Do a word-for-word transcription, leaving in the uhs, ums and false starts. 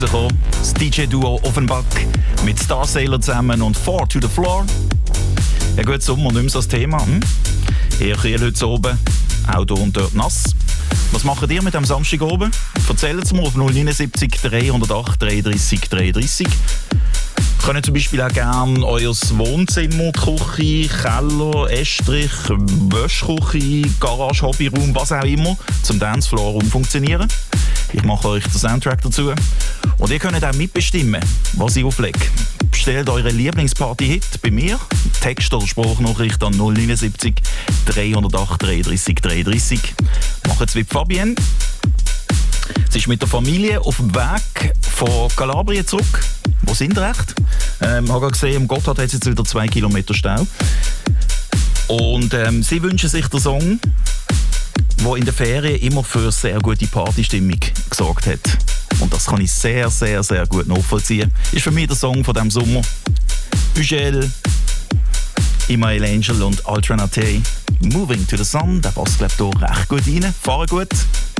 Das D J-Duo Offenbach mit Star Sailor zusammen und Four to the Floor. Ja gut, Sommer nicht mehr so das Thema. Hm? Eher kühl heute oben, Auto und dort nass. Was macht ihr mit dem Samstag oben? Erzählt es mir auf null neun sieben drei null acht dreiunddreißig dreiunddreißig. Ihr könnt zum Beispiel auch gerne euer Wohnzimmer, Küche, Keller, Estrich, Wäschküche, Garage, Hobbyraum, was auch immer, zum Dancefloor umfunktionieren. Ich mache euch den Soundtrack dazu. Und ihr könnt auch mitbestimmen, was ich auflege. Bestellt eure Lieblingsparty-Hit bei mir. Text oder Sprachnachricht an null neun sieben drei null acht dreiunddreißig dreiunddreißig. Macht es wie Fabienne. Sie ist mit der Familie auf dem Weg von Kalabrien zurück. Wo sind wir echt? Ähm, ich habe gesehen, im Gotthard hat es jetzt wieder zwei Kilometer Stau. Und ähm, sie wünschen sich den Song, der in den Ferien immer für sehr gute Partystimmung gesorgt hat. Und das kann ich sehr, sehr, sehr gut nachvollziehen. Ist für mich der Song von diesem Sommer. Ugel, Imael Angel und Altranate. Moving to the Sun, der passt, glaube ich, hier recht gut rein. Fahren gut.